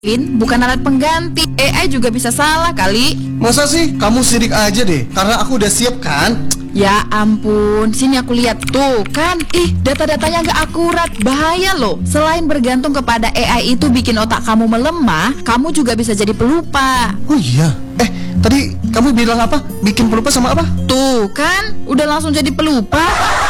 bukan alat pengganti. AI juga bisa salah kali. Masa sih? Kamu sirik aja deh, karena aku udah siap kan? Ya ampun, sini aku lihat tuh kan. Data-datanya nggak akurat, bahaya loh. Selain bergantung kepada AI itu bikin otak kamu melemah, kamu juga bisa jadi pelupa. Oh iya. Tadi kamu bilang apa? Bikin pelupa sama apa? Tuh kan, udah langsung jadi pelupa.